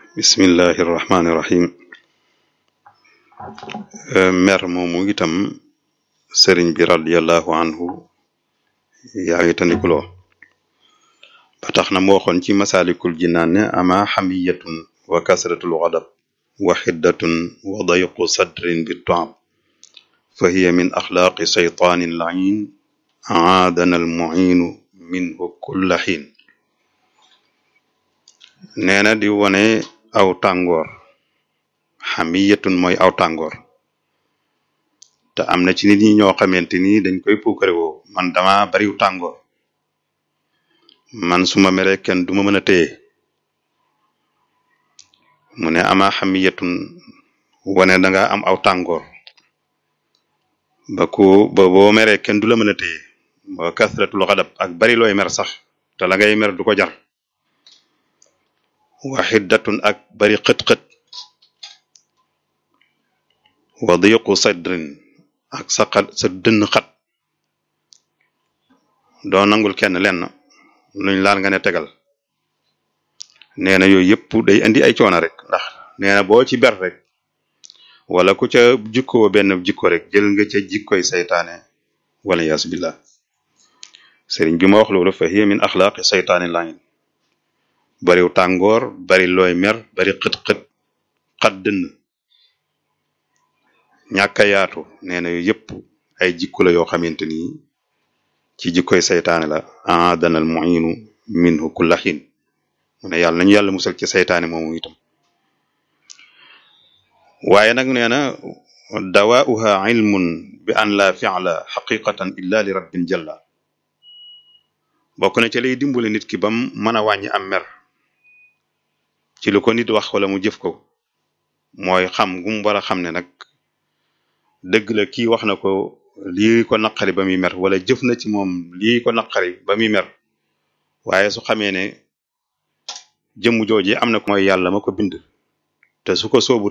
bismillahi irrahmani irrahim mer moomu itam sëriñ bi radiallahu anhu yaa ngi tandikuloo ba tax na mu waxoon ci masalikul jinaan ne ama xamiyatun wa kasratul ghadab wa xiddatun wa dayqu sadrin bi taam fa hiya min axlaaqi shaytaanin lain aadana al muinu minhu kulla xiin nee na di wone aw tàngoor xamiyatun mooy aw tàngoor te am na ci nit ñi ñoo xamante ni dañ koy puukarewoo man dama bariw tàngoor man suma mere kenn duma mën a téye mu ne ama xamiyatun wane danga am aw tàngoor ba boo mere kenn du la mën a téye ba kasratul xadab ak bari looy mer sax te la ngay mer du ko jar wa xiddatun ak bari xët-xët wa diqu sadrin ak sa dënn xat doo nangul kenn lenn luñ laal nga ne tegal nee na yooyu yëpp day indi ay coono rek ndax nee na boo ci ber rek wala ku ca jikkoo benn jikko rek jël nga ca jikkoy saytaane wala yaas billah sëriñ bi ma wax loolu fa hiya min axlaaqi saytaani lain bariw tàngoor bari looy mer bari xët-xët xat dënn ñàkk a yaatu nee na yooyu yëpp ay jikko la yoo xamante ni ci jikkoy saytaane la aadanal muinu minhu kulla xiin mu ne yàlla nañu yàlla musal ci saytaane moomu itam waaye nag nee na dawaauha ilmun bi an la fi'la xaqiqatan illa li rabbin jalla bokk na ci lay dimbale nit ki bam mën a wàññi am mer ci lu ko nit wax wala mu jëf ko mooy xam gum war a xam ne nag dëgg la kii wax na ko lii ko naqari ba muy mer wala jëf na ci moom lii ko naqari ba muy mer waaye su xamee ne jëmm jooji am na ko mooy yàlla ma ko bind te su ko soobu